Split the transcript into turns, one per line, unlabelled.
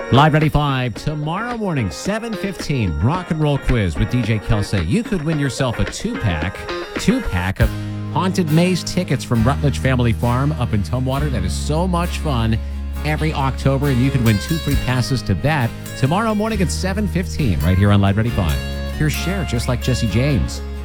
Live 95 tomorrow morning, 7:15. Rock and roll quiz with DJ Kelsey. You could win yourself a two-pack of Haunted Maze tickets from Rutledge Family Farm up in Tumwater. That is so much fun every October, and you could win 2 free passes to that tomorrow morning at 7:15 right here on Live 95. Here's Cher, just like Jesse James.